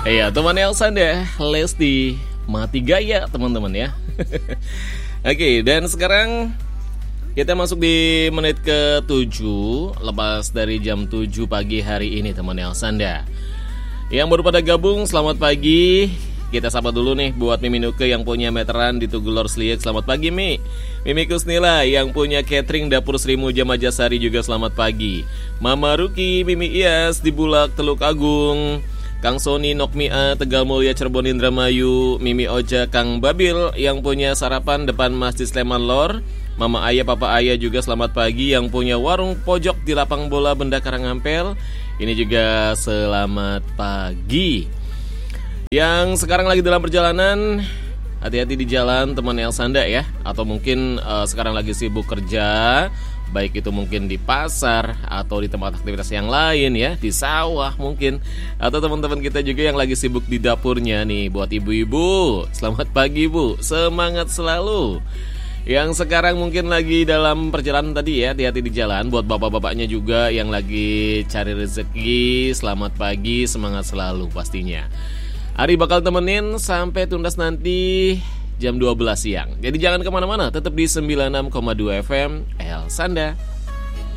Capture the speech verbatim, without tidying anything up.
Iya, teman Elsa deh, Lesti mati gaya teman-teman ya. Oke, dan sekarang kita masuk di menit ke tujuh, lepas dari jam tujuh pagi hari ini teman Elsa deh. Yang baru pada gabung, selamat pagi. Kita sapa dulu nih buat Mimi Nuke yang punya meteran di Tugulor Sliek. Selamat pagi Mi. Mimi Kusnila yang punya catering Dapur Sri Muja Majasari juga selamat pagi. Mama Ruki, Mimi Iyas di Bulak Teluk Agung, Kang Sony Nokmia Tegal Mulia Cirebon Indramayu, Mimi Oja Kang Babil yang punya sarapan depan Masjid Sleman Lor. Mama Ayah, Papa Ayah juga selamat pagi. Yang punya warung pojok di Lapang Bola Benda Karangampel, ini juga selamat pagi. Yang sekarang lagi dalam perjalanan, hati-hati di jalan teman Elsanda ya. Atau mungkin uh, sekarang lagi sibuk kerja, baik itu mungkin di pasar atau di tempat aktivitas yang lain ya, di sawah mungkin. Atau teman-teman kita juga yang lagi sibuk di dapurnya nih. Buat ibu-ibu, selamat pagi Bu, semangat selalu. Yang sekarang mungkin lagi dalam perjalanan tadi ya, hati-hati di jalan. Buat bapak-bapaknya juga yang lagi cari rezeki, selamat pagi, semangat selalu pastinya. Ari bakal temenin sampai tuntas nanti jam dua belas siang. Jadi jangan kemana-mana, tetap di sembilan puluh enam koma dua F M Elsanda.